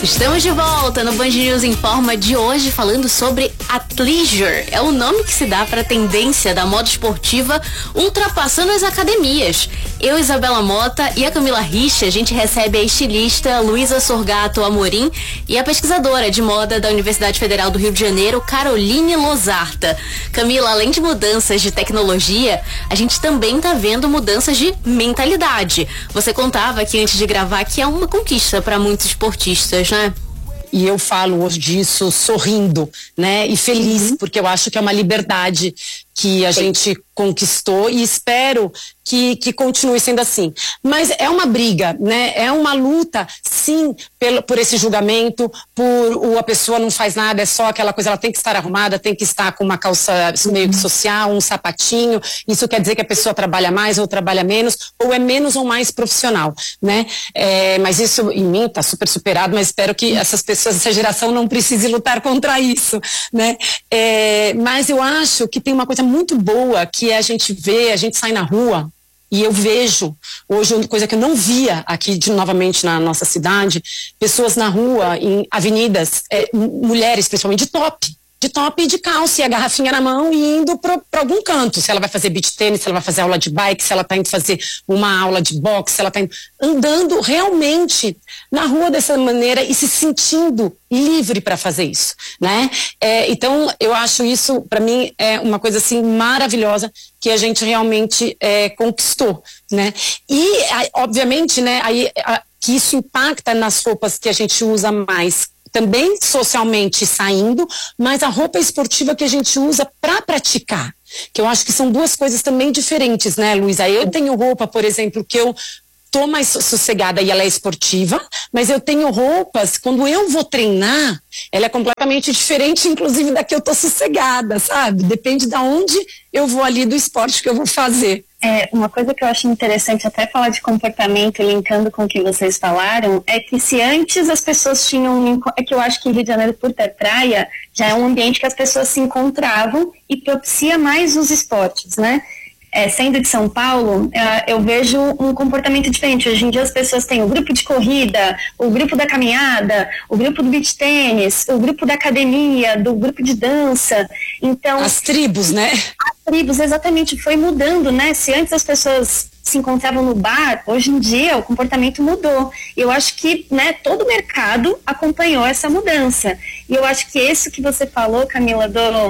Estamos de volta no Band News Informa de hoje falando sobre athleisure. É o nome que se dá para a tendência da moda esportiva ultrapassando as academias. Eu, Isabela Mota e a Camila Richa, a gente recebe a estilista Luísa Sorgato Amorim e a pesquisadora de moda da Universidade Federal do Rio de Janeiro, Caroline Lozarta. Camila, além de mudanças de tecnologia, a gente também tá vendo mudanças de mentalidade. Você contava aqui antes de gravar que é uma conquista para muitos esportistas, né? E eu falo hoje disso sorrindo, né? E feliz, porque eu acho que é uma liberdade que a gente conquistou e espero que continue sendo assim. Mas é uma briga, né? É uma luta, sim, por esse julgamento, a pessoa não faz nada, é só aquela coisa, ela tem que estar arrumada, tem que estar com uma calça meio que social, um sapatinho. Isso quer dizer que a pessoa trabalha mais ou trabalha menos, ou é menos ou mais profissional, né? Mas isso em mim está super superado, mas espero que essas pessoas, essa geração não precise lutar contra isso, né? Mas eu acho que tem uma coisa muito boa que a gente vê, a gente sai na rua e eu vejo hoje uma coisa que eu não via aqui novamente na nossa cidade, pessoas na rua, em avenidas, mulheres principalmente de top e de calça e a garrafinha na mão e indo para algum canto, se ela vai fazer beach tênis, se ela vai fazer aula de bike, se ela está indo fazer uma aula de boxe, se ela está andando realmente na rua dessa maneira e se sentindo livre para fazer isso, né? Então eu acho isso, para mim, é uma coisa assim maravilhosa que a gente realmente conquistou, né? E obviamente, né, que isso impacta nas roupas que a gente usa mais, também socialmente saindo, mas a roupa esportiva que a gente usa para praticar, que eu acho que são duas coisas também diferentes, né, Luísa? Eu tenho roupa, por exemplo, que eu tô mais sossegada e ela é esportiva, mas eu tenho roupas, quando eu vou treinar, ela é completamente diferente, inclusive da que eu tô sossegada, sabe? Depende de onde eu vou ali do esporte que eu vou fazer. Uma coisa que eu acho interessante até falar de comportamento, linkando com o que vocês falaram, é que se antes as pessoas tinham, é que eu acho que Rio de Janeiro, por ter praia, já é um ambiente que as pessoas se encontravam e propicia mais os esportes, né? Sendo de São Paulo, eu vejo um comportamento diferente. Hoje em dia as pessoas têm o grupo de corrida, o grupo da caminhada, o grupo do beach tênis, o grupo da academia, do grupo de dança. Então, as tribos, né? As tribos, exatamente, foi mudando, né? Se antes as pessoas se encontravam no bar, hoje em dia o comportamento mudou. Eu acho que, né, todo o mercado acompanhou essa mudança. E eu acho que isso que você falou, Camila,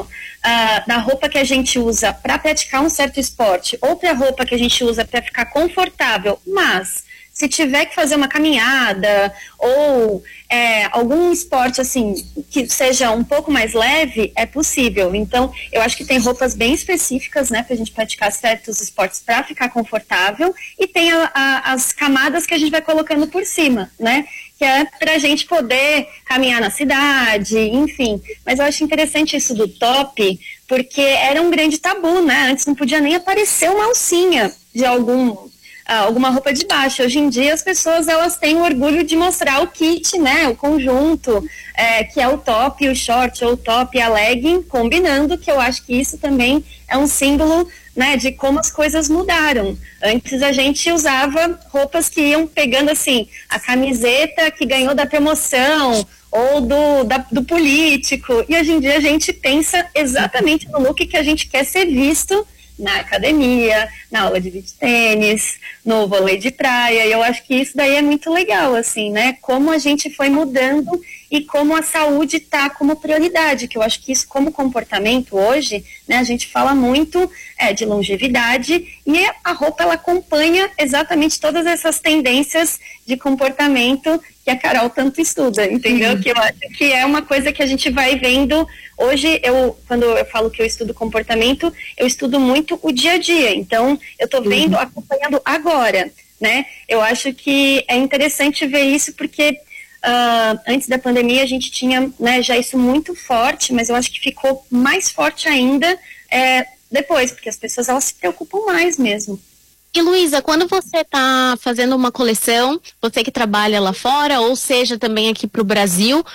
da roupa que a gente usa para praticar um certo esporte ou para a roupa que a gente usa para ficar confortável, mas se tiver que fazer uma caminhada ou algum esporte assim que seja um pouco mais leve, é possível. Então, eu acho que tem roupas bem específicas, né, para a gente praticar certos esportes para ficar confortável, e tem as camadas que a gente vai colocando por cima, né, que é para a gente poder caminhar na cidade, enfim. Mas eu acho interessante isso do top, porque era um grande tabu, né? Antes não podia nem aparecer uma alcinha de alguma roupa de baixo. Hoje em dia as pessoas, elas têm o orgulho de mostrar o kit, né, o conjunto, que é o top, o short, ou o top e a legging, combinando, que eu acho que isso também é um símbolo, né, de como as coisas mudaram. Antes a gente usava roupas que iam pegando assim, a camiseta que ganhou da promoção, ou do político, e hoje em dia a gente pensa exatamente no look que a gente quer ser visto na academia, na aula de beach tênis, no vôlei de praia, e eu acho que isso daí é muito legal, assim, né, como a gente foi mudando e como a saúde tá como prioridade, que eu acho que isso como comportamento hoje, né, a gente fala muito de longevidade, e a roupa ela acompanha exatamente todas essas tendências de comportamento que a Carol tanto estuda, entendeu? Que eu acho que é uma coisa que a gente vai vendo. Hoje, quando eu falo que eu estudo comportamento, eu estudo muito o dia a dia. Então, eu estou vendo, acompanhando agora, né? Eu acho que é interessante ver isso porque antes da pandemia a gente tinha, né, já isso muito forte, mas eu acho que ficou mais forte ainda depois, porque as pessoas elas se preocupam mais mesmo. E Luísa, quando você está fazendo uma coleção, você que trabalha lá fora, ou seja, também aqui para o Brasil,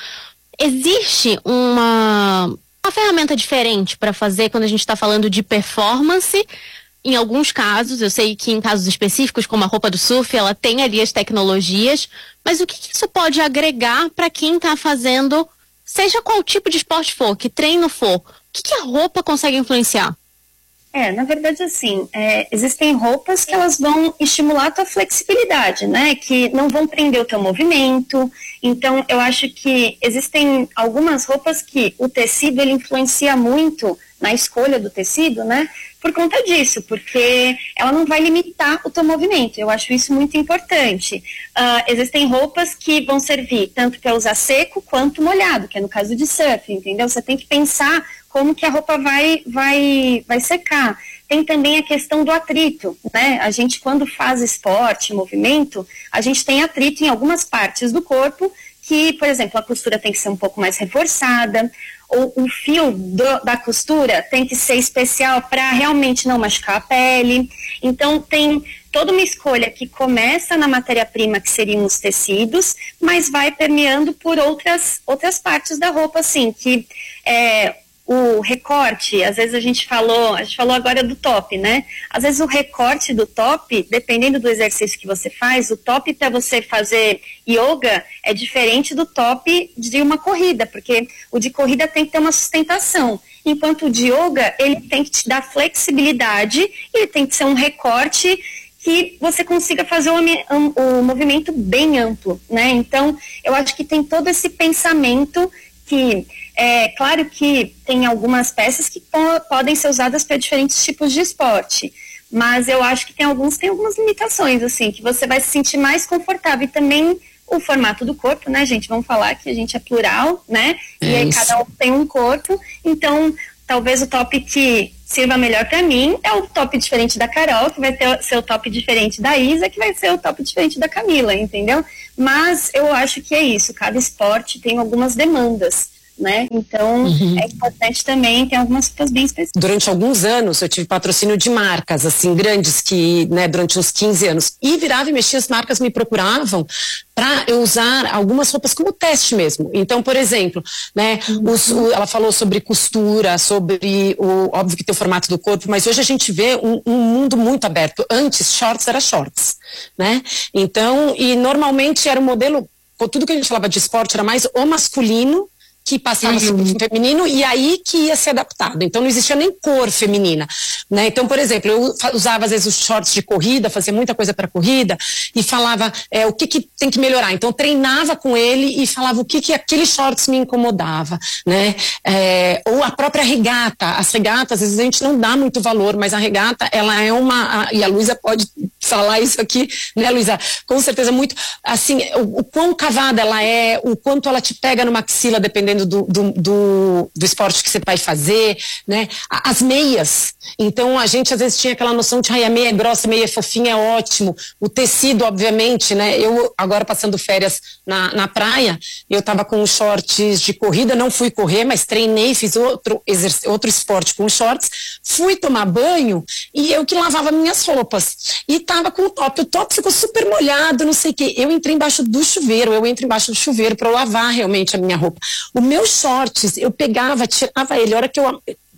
existe uma ferramenta diferente para fazer quando a gente está falando de performance em alguns casos, eu sei que em casos específicos, como a roupa do surf, ela tem ali as tecnologias, mas o que isso pode agregar para quem está fazendo, seja qual tipo de esporte for, que treino for, o que a roupa consegue influenciar? Na verdade, assim, existem roupas que elas vão estimular a tua flexibilidade, né? Que não vão prender o teu movimento. Então, eu acho que existem algumas roupas que o tecido, ele influencia muito na escolha do tecido, né? Por conta disso, porque ela não vai limitar o teu movimento. Eu acho isso muito importante. Existem roupas que vão servir tanto para usar seco quanto molhado, que é no caso de surf, entendeu? Você tem que pensar como que a roupa vai secar. Tem também a questão do atrito, né? A gente, quando faz esporte, movimento, a gente tem atrito em algumas partes do corpo que, por exemplo, a costura tem que ser um pouco mais reforçada, ou o fio da costura tem que ser especial para realmente não machucar a pele. Então, tem toda uma escolha que começa na matéria-prima, que seriam os tecidos, mas vai permeando por outras partes da roupa, assim, que o recorte, às vezes a gente falou agora do top, né? Às vezes o recorte do top, dependendo do exercício que você faz, o top para você fazer yoga é diferente do top de uma corrida, porque o de corrida tem que ter uma sustentação, enquanto o de yoga, ele tem que te dar flexibilidade, ele tem que ser um recorte que você consiga fazer o movimento bem amplo, né? Então, eu acho que tem todo esse pensamento que... claro que tem algumas peças que podem ser usadas para diferentes tipos de esporte, mas eu acho que tem algumas limitações, assim, que você vai se sentir mais confortável. E também o formato do corpo, né, gente? Vamos falar que a gente é plural, né? E aí cada um tem um corpo, então talvez o top que sirva melhor para mim é o top diferente da Carol, que vai ser o top diferente da Isa, que vai ser o top diferente da Camila, entendeu? Mas eu acho que é isso, cada esporte tem algumas demandas, né? Então, é importante também, tem algumas coisas bem específicas. Durante alguns anos, eu tive patrocínio de marcas, assim, grandes, que, né, durante uns 15 anos. E virava e mexia, as marcas me procuravam para eu usar algumas roupas como teste mesmo. Então, por exemplo, né, ela falou sobre costura, sobre óbvio que tem o formato do corpo, mas hoje a gente vê um mundo muito aberto. Antes, shorts era shorts, né? Então, e normalmente era um modelo, tudo que a gente falava de esporte era mais o masculino, que passava sobre o feminino, e aí que ia ser adaptado. Então não existia nem cor feminina, né? Então, por exemplo, eu usava às vezes os shorts de corrida, fazia muita coisa para corrida, e falava o que tem que melhorar. Então treinava com ele e falava o que aquele shorts me incomodava, né? Ou a própria regata. As regatas, às vezes a gente não dá muito valor, mas a regata, ela é e a Luísa pode falar isso aqui, né, Luísa? Com certeza muito, assim, o quão cavada ela é, o quanto ela te pega numa axila, dependendo do esporte que você vai fazer, né? As meias. Então a gente às vezes tinha aquela noção de a meia é grossa, a meia é fofinha, é ótimo. O tecido, obviamente, né? Eu agora passando férias na praia, eu tava com shorts de corrida, não fui correr, mas treinei, fiz outro esporte com shorts, fui tomar banho e eu que lavava minhas roupas. E tava com o top ficou super molhado, não sei o quê. Eu entrei embaixo do chuveiro para eu lavar realmente a minha roupa. O meu shorts, eu pegava, tirava ele, a hora que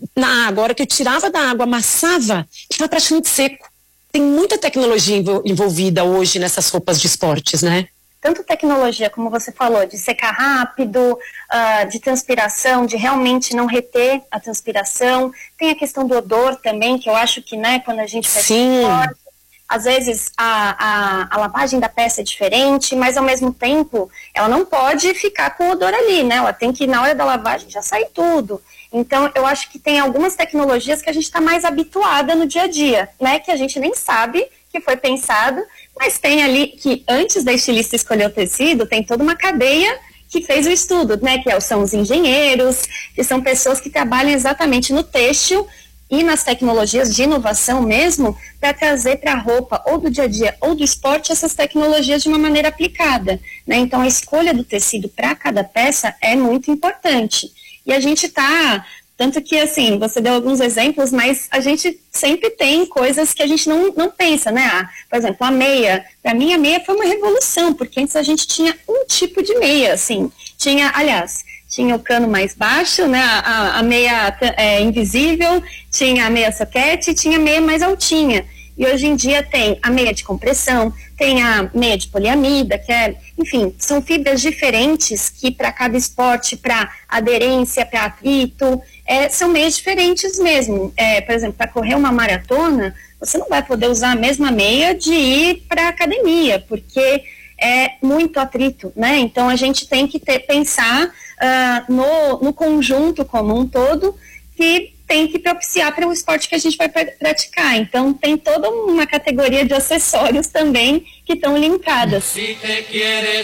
eu tirava da água, amassava, estava praticamente seco. Tem muita tecnologia envolvida hoje nessas roupas de esportes, né? Tanto tecnologia, como você falou, de secar rápido, de transpiração, de realmente não reter a transpiração. Tem a questão do odor também, que eu acho que, né, quando a gente faz esporte, às vezes a lavagem da peça é diferente, mas ao mesmo tempo ela não pode ficar com o odor ali, né? Ela tem que, na hora da lavagem, já sair tudo. Então, eu acho que tem algumas tecnologias que a gente está mais habituada no dia a dia, né? Que a gente nem sabe que foi pensado, mas tem ali que antes da estilista escolher o tecido, tem toda uma cadeia que fez o estudo, né? Que são os engenheiros, que são pessoas que trabalham exatamente no têxtil e nas tecnologias de inovação mesmo, para trazer para a roupa, ou do dia a dia, ou do esporte, essas tecnologias de uma maneira aplicada, né? Então, a escolha do tecido para cada peça é muito importante. E a gente tanto que, assim, você deu alguns exemplos, mas a gente sempre tem coisas que a gente não pensa, né? Por exemplo, a meia. Para mim, a meia foi uma revolução, porque antes a gente tinha um tipo de meia, assim. tinha o cano mais baixo, né, a meia invisível, tinha a meia soquete, tinha a meia mais altinha. E hoje em dia tem a meia de compressão, tem a meia de poliamida, que enfim, são fibras diferentes que para cada esporte, para aderência, para atrito, são meias diferentes mesmo. Por exemplo, para correr uma maratona, você não vai poder usar a mesma meia de ir para a academia, porque é muito atrito, né? Então a gente tem que pensar no conjunto como um todo, que tem que propiciar para o esporte que a gente vai praticar. Então tem toda uma categoria de acessórios também que estão linkadas. Se te quieres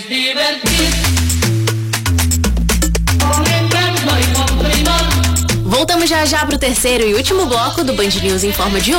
Voltamos já para o terceiro e último bloco do Band News Informa de hoje.